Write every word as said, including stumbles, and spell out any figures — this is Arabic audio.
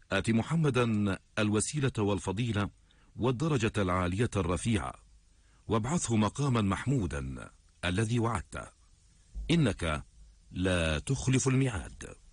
آت محمدا الوسيلة والفضيلة والدرجة العالية الرفيعة، وابعثه مقاما محمودا الذي وعدته، إنك لا تخلف الميعاد.